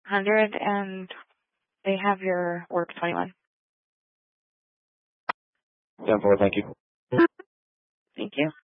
100, and they have your work 21. 10-4, thank you. Thank you.